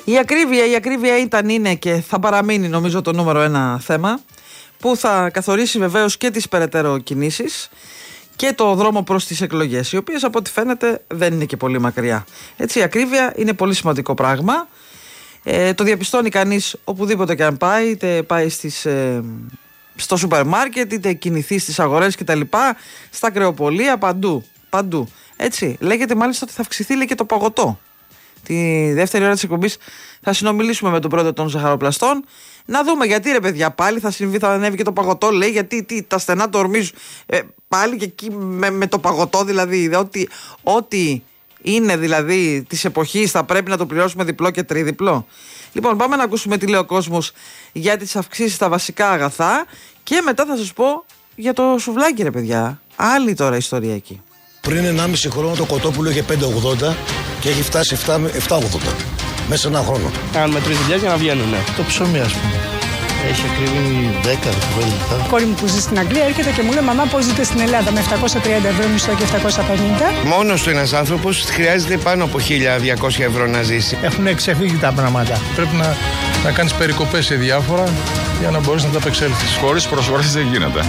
Η ακρίβεια ήταν, είναι και θα παραμείνει νομίζω το νούμερο ένα θέμα που θα καθορίσει βεβαίως και τις περαιτέρω κινήσεις και το δρόμο προς τις εκλογές, οι οποίες από ό,τι φαίνεται δεν είναι και πολύ μακριά. Έτσι, η ακρίβεια είναι πολύ σημαντικό πράγμα. Το διαπιστώνει κανείς οπουδήποτε και αν πάει, είτε πάει στο σούπερ μάρκετ, είτε κινηθεί στις αγορές κτλ, στα κρεοπολία, παντού. Έτσι, λέγεται μάλιστα ότι θα αυξηθεί, λέει, και το παγωτό. Τη δεύτερη ώρα της εκπομπής θα συνομιλήσουμε με τον πρόεδρο των ζαχαροπλαστών. Να δούμε γιατί, ρε παιδιά, πάλι θα συμβεί, θα ανέβει και το παγωτό, λέει, γιατί τα στενά το ορμίζουν. Πάλι και εκεί με το παγωτό, δηλαδή, ό,τι είναι δηλαδή της εποχής θα πρέπει να το πληρώσουμε διπλό και τρίδιπλο. Λοιπόν, πάμε να ακούσουμε τι λέει ο κόσμος για τις αυξήσεις στα βασικά αγαθά και μετά θα σας πω για το σουβλάκι, ρε παιδιά. Άλλη τώρα ιστορία εκεί. Πριν 1,5 χρόνο το κοτόπουλο είχε 5,80 και έχει φτάσει 7,80 μέσα σε ένα χρόνο. Κάνουμε 3 δουλειές για να βγαίνουν, ναι. Το ψωμί, ας πούμε, έχει ακριβήνει 10 λεπτά. Η κόρη μου που ζει στην Αγγλία έρχεται και μου λέει: Μαμά, πώς ζείτε στην Ελλάδα με 730 ευρώ μισθό και 750. Μόνος του ένας άνθρωπος χρειάζεται πάνω από 1.200 ευρώ να ζήσει. Έχουν ξεφύγει τα πράγματα. Πρέπει να κάνεις περικοπές σε διάφορα για να μπορείς να τα απεξέλθεις. Χωρίς προσφορές δεν γίνεται.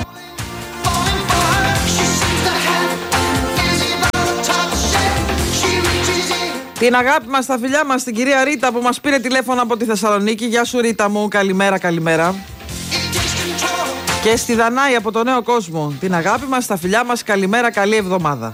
Την αγάπη μας, τα φιλιά μας, την κυρία Ρίτα που μας πήρε τηλέφωνο από τη Θεσσαλονίκη. Γεια σου, Ρίτα μου, καλημέρα. Και στη Δανάη από το Νέο Κόσμο. Την αγάπη μας, τα φιλιά μας, καλημέρα, καλή εβδομάδα.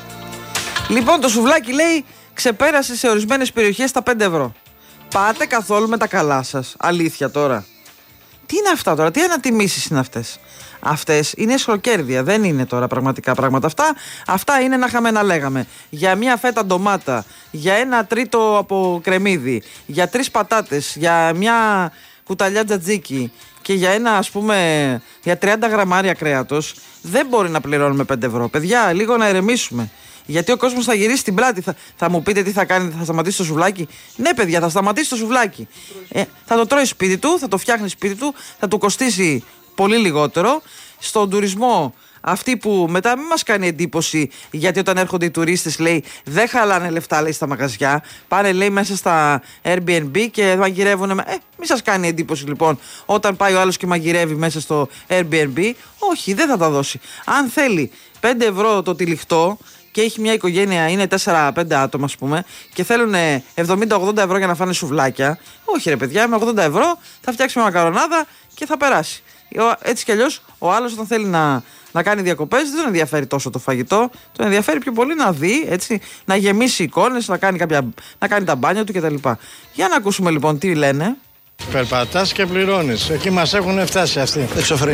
Λοιπόν, το σουβλάκι, λέει, ξεπέρασε σε ορισμένες περιοχές τα 5 ευρώ. Πάτε καθόλου με τα καλά σας? Αλήθεια τώρα. Τι είναι αυτά τώρα, τι ανατιμήσεις είναι αυτές? Αυτές είναι σχροκέρδια, δεν είναι τώρα πραγματικά πράγματα αυτά. Αυτά είναι να είχαμε να λέγαμε. Για μια φέτα ντομάτα, για ένα τρίτο από κρεμμύδι, για 3 πατάτες, για μια κουταλιά τζατζίκι και για ένα, ας πούμε, για 30 γραμμάρια κρέατος, δεν μπορεί να πληρώνουμε 5 ευρώ. Παιδιά, λίγο να ηρεμήσουμε. Γιατί ο κόσμος θα γυρίσει την πλάτη. Θα μου πείτε τι θα κάνει, θα σταματήσει το σουβλάκι? Ναι, παιδιά, θα σταματήσει το σουβλάκι. Θα το τρώει σπίτι του, θα το φτιάχνει σπίτι του, θα του κοστίσει πολύ λιγότερο. Στον τουρισμό, αυτοί που μετά μην μας κάνει εντύπωση, γιατί όταν έρχονται οι τουρίστες, λέει, δεν χαλάνε λεφτά, λέει, στα μαγαζιά. Πάνε, λέει, μέσα στα Airbnb και μαγειρεύουν. Μην σας κάνει εντύπωση, λοιπόν, όταν πάει ο άλλος και μαγειρεύει μέσα στο Airbnb. Όχι, δεν θα τα δώσει. Αν θέλει 5 ευρώ το τυλιχτό και έχει μια οικογένεια, είναι 4-5 άτομα, ας πούμε, και θέλουν 70-80 ευρώ για να φάνε σουβλάκια. Όχι, ρε παιδιά, με 80 ευρώ θα φτιάξει μια μακαρονάδα και θα περάσει. Έτσι κι αλλιώς, ο άλλος όταν θέλει να κάνει διακοπές, δεν τον ενδιαφέρει τόσο το φαγητό. Τον ενδιαφέρει πιο πολύ να δει, έτσι, να γεμίσει εικόνες, να κάνει τα μπάνια του κτλ. Για να ακούσουμε λοιπόν τι λένε. Περπατάς και πληρώνεις. Εκεί μας έχουν φτάσει αυτοί.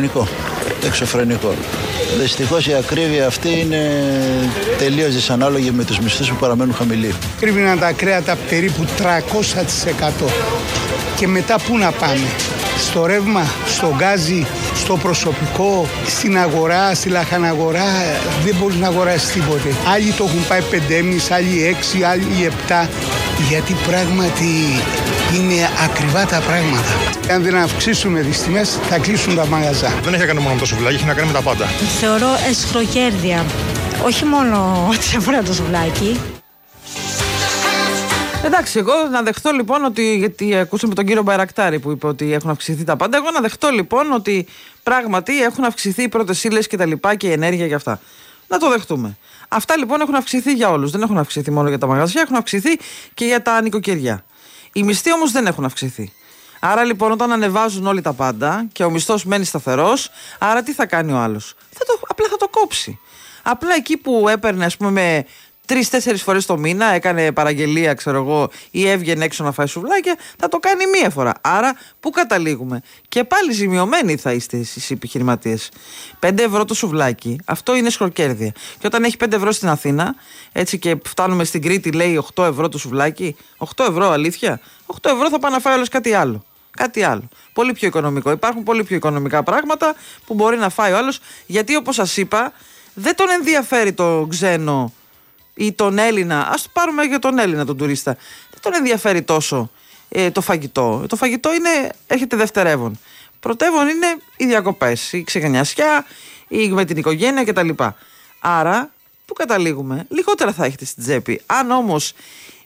Εξωφρενικό. Δυστυχώς η ακρίβεια αυτή είναι τελείως δυσανάλογη με τους μισθούς που παραμένουν χαμηλοί. Κρύβηναν τα κρέατα περίπου 300%. Και μετά πού να πάμε? Στο ρεύμα, στο γκάζι, στο προσωπικό, στην αγορά, στη λαχαναγορά, δεν μπορείς να αγοράσεις τίποτε. Άλλοι το έχουν πάει 5,5, άλλοι 6, άλλοι 7, γιατί πράγματι είναι ακριβά τα πράγματα. Αν δεν αυξήσουμε τις τιμές, θα κλείσουν τα μαγαζά. Δεν έχει να κάνει μόνο με το σουβλάκι, έχει να κάνει με τα πάντα. Θεωρώ εσχροκέρδια. Όχι μόνο ό,τι αφορά το σουβλάκι. Εντάξει, εγώ να δεχτώ λοιπόν ότι, γιατί ακούσαμε τον κύριο Μπαϊρακτάρη που είπε ότι έχουν αυξηθεί τα πάντα, εγώ να δεχτώ λοιπόν ότι πράγματι έχουν αυξηθεί οι πρώτες ύλες και τα λοιπά και η ενέργεια και αυτά. Να το δεχτούμε. Αυτά λοιπόν έχουν αυξηθεί για όλους. Δεν έχουν αυξηθεί μόνο για τα μαγαζιά, έχουν αυξηθεί και για τα νοικοκυριά. Οι μισθοί όμως δεν έχουν αυξηθεί. Άρα λοιπόν όταν ανεβάζουν όλοι τα πάντα και ο μισθός μένει σταθερός, άρα τι θα κάνει ο άλλος? Απλά θα το κόψει. Απλά εκεί που έπαιρνε, ας πούμε, με 3-4 φορές το μήνα, έκανε παραγγελία, ξέρω εγώ, ή έβγαινε έξω να φάει σουβλάκια, θα το κάνει μία φορά. Άρα, πού καταλήγουμε? Και πάλι ζημιωμένοι θα είστε εσείς οι επιχειρηματίες. 5 ευρώ το σουβλάκι, αυτό είναι σχροκέρδια. Και όταν έχει 5 ευρώ στην Αθήνα, έτσι και φτάνουμε στην Κρήτη, λέει 8 ευρώ το σουβλάκι. 8 ευρώ, αλήθεια? 8 ευρώ θα πάει να φάει όλος κάτι άλλο. Κάτι άλλο. Πολύ πιο οικονομικό. Υπάρχουν πολύ πιο οικονομικά πράγματα που μπορεί να φάει ο άλλος, γιατί όπως σας είπα, δεν τον ενδιαφέρει το ξένο ή τον Έλληνα. Ας πάρουμε για τον Έλληνα, τον τουρίστα. Δεν τον ενδιαφέρει τόσο το φαγητό. Το φαγητό έρχεται δευτερεύον. Πρωτεύον είναι οι διακοπές, η ξεγενιασιά, ή με την οικογένεια κτλ. Άρα, πού καταλήγουμε? Λιγότερα θα έχετε στην τσέπη. Αν όμως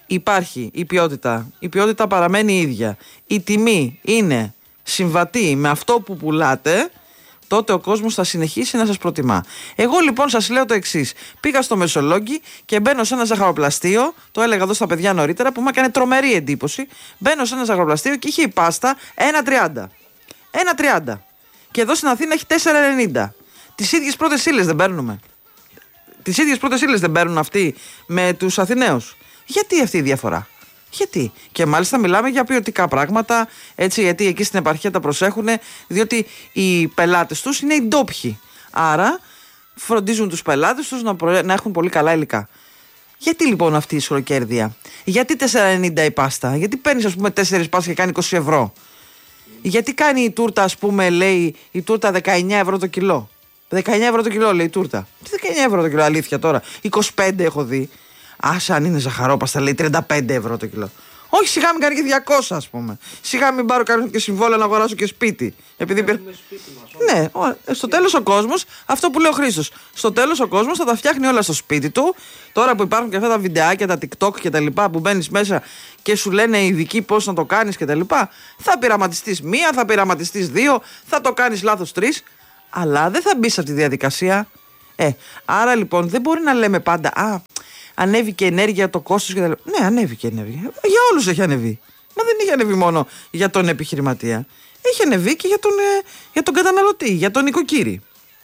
υπάρχει η ποιότητα. Η ποιότητα παραμένει η ίδια. Η τιμή είναι συμβατή με αυτό που πουλάτε, τότε ο κόσμος θα συνεχίσει να σας προτιμά. Εγώ λοιπόν σας λέω το εξής. Πήγα στο Μεσολόγγι και μπαίνω σε ένα ζαχαροπλαστείο. Το έλεγα εδώ στα παιδιά νωρίτερα που μου έκανε τρομερή εντύπωση. Μπαίνω σε ένα ζαχαροπλαστείο και είχε η πάστα 1,30. 1,30. Και εδώ στην Αθήνα έχει 4,90. Τις ίδιες πρώτες ύλες δεν παίρνουμε. Τις ίδιες πρώτες ύλες δεν παίρνουν αυτοί με τους Αθηναίους. Γιατί αυτή η διαφορά? Γιατί? Και μάλιστα μιλάμε για ποιοτικά πράγματα, έτσι, γιατί εκεί στην επαρχία τα προσέχουν, διότι οι πελάτες τους είναι οι ντόπιοι. Άρα φροντίζουν τους πελάτες τους να έχουν πολύ καλά υλικά. Γιατί λοιπόν αυτή η ισχυροκέρδεια? Γιατί 4,90 η πάστα? Γιατί παίρνεις ας πούμε 4 πάστες και κάνει 20 ευρώ? Γιατί κάνει η τούρτα, ας πούμε, λέει η τούρτα 19 ευρώ το κιλό? 19 ευρώ το κιλό λέει η τούρτα. Τι 19 ευρώ το κιλό, αλήθεια τώρα? 25 έχω δει. Άσε αν είναι ζαχαρόπαστα, λέει 35 ευρώ το κιλό. Όχι, σιγά μην κάνει και 200, ας πούμε. Σιγά μην πάρω κανένα και συμβόλαιο να αγοράσω και σπίτι. Επειδή ναι, στο τέλος ο κόσμος, αυτό που λέει ο Χρήστος, στο τέλος ο κόσμος θα τα φτιάχνει όλα στο σπίτι του. Τώρα που υπάρχουν και αυτά τα βιντεάκια, τα TikTok και τα λοιπά, που μπαίνεις μέσα και σου λένε οι ειδικοί πώς να το κάνεις και τα λοιπά, θα πειραματιστείς 1, θα πειραματιστείς 2, θα το κάνεις λάθος 3, αλλά δεν θα μπεις σε αυτή τη διαδικασία. Άρα λοιπόν δεν μπορεί να λέμε πάντα, ανέβηκε ενέργεια, το κόστος και τα λοιπά. Ναι, ανέβηκε ενέργεια. Για όλους έχει ανεβεί. Μα δεν έχει ανεβεί μόνο για τον επιχειρηματία. Έχει ανεβεί και για τον καταναλωτή, για τον νοικοκύρη.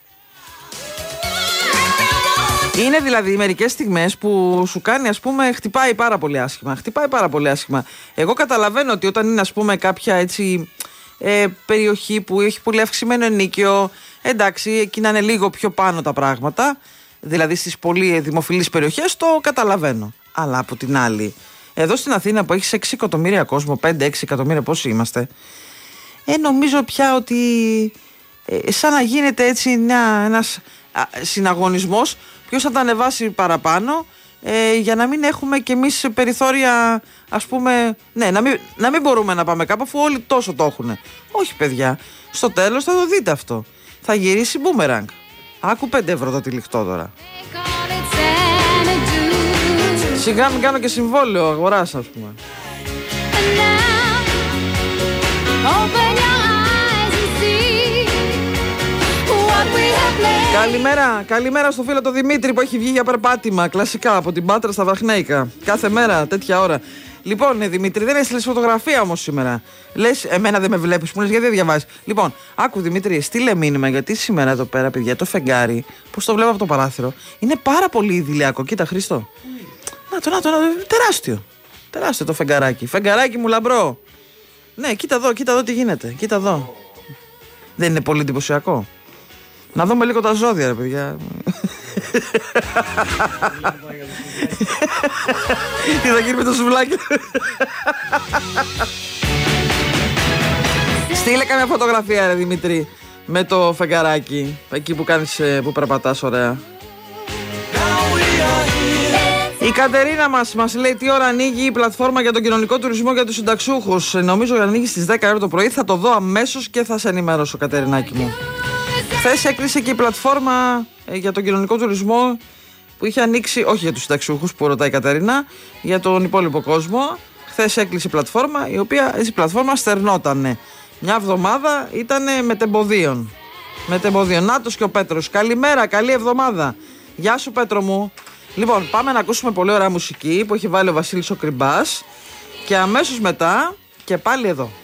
Είναι δηλαδή μερικές στιγμές που σου κάνει, ας πούμε, χτυπάει πάρα πολύ άσχημα. Χτυπάει πάρα πολύ άσχημα. Εγώ καταλαβαίνω ότι όταν είναι, ας πούμε, κάποια έτσι περιοχή που έχει πολύ αυξημένο ενοίκιο, εντάξει, εκεί να είναι λίγο πιο πάνω τα πράγματα. Δηλαδή στις πολύ δημοφιλείς περιοχές το καταλαβαίνω. Αλλά από την άλλη, εδώ στην Αθήνα που έχεις 6 εκατομμύρια κόσμο, 5-6 εκατομμύρια πόσοι είμαστε, νομίζω πια ότι σαν να γίνεται έτσι ένας συναγωνισμός ποιος θα τα ανεβάσει παραπάνω, για να μην έχουμε κι εμείς περιθώρια, ας πούμε, ναι, να μην μπορούμε να πάμε κάπου αφού όλοι τόσο το έχουν. Όχι παιδιά, στο τέλος θα το δείτε αυτό. Θα γυρίσει μπούμεραγκ. Άκου 5 ευρώ το τυλιχτό τώρα. Σιγά μην κάνω και συμβόλαιο αγοράς, ας πούμε. Καλημέρα στο φίλο το Δημήτρη που έχει βγει για περπάτημα. Κλασικά από την Πάτρα στα Βραχνέικα. Κάθε μέρα, τέτοια ώρα. Λοιπόν, Δημήτρη, δεν έστειλες φωτογραφία όμως σήμερα. Λες, εμένα δεν με βλέπεις, μου λες γιατί δεν διαβάζεις. Λοιπόν, άκου Δημήτρη, στείλε μήνυμα γιατί σήμερα εδώ πέρα, παιδιά, το φεγγάρι, πώς το βλέπω από το παράθυρο, είναι πάρα πολύ ιδηλιακό. Κοίτα, Χρήστο. Να το, τεράστιο. Τεράστιο το φεγγαράκι. Φεγγαράκι μου λαμπρό. Ναι, κοίτα εδώ τι γίνεται. Κοίτα εδώ. Δεν είναι πολύ εντυπωσιακό? Να δούμε λίγο τα ζώδια, ρε παιδιά. Τι θα γίνει με το σουβλάκι? Στείλε καμιά φωτογραφία, ρε Δημήτρη, με το φεγγαράκι. Εκεί που κάνεις, που περπατάς ωραία. Η Κατερίνα μας λέει τι ώρα ανοίγει η πλατφόρμα για τον κοινωνικό τουρισμό για τους συνταξιούχους. Νομίζω ότι ανοίγει στις 10 ώρα το πρωί. Θα το δω αμέσως και θα σε ενημερώσω, Κατερινάκη μου. Χθες έκλεισε και η πλατφόρμα για τον κοινωνικό τουρισμό που είχε ανοίξει, όχι για τους συνταξιούχους που ρωτάει η Κατερίνα, για τον υπόλοιπο κόσμο. Χθες έκλεισε η πλατφόρμα, η οποία η πλατφόρμα στερνότανε. Μια εβδομάδα ήταν μετεμποδίων. Νάτος και ο Πέτρος. Καλημέρα, καλή εβδομάδα. Γεια σου Πέτρο μου. Λοιπόν, πάμε να ακούσουμε πολύ ωραία μουσική που έχει βάλει ο Βασίλης ο Κρυμπάς και αμέσως μετά και πάλι εδώ.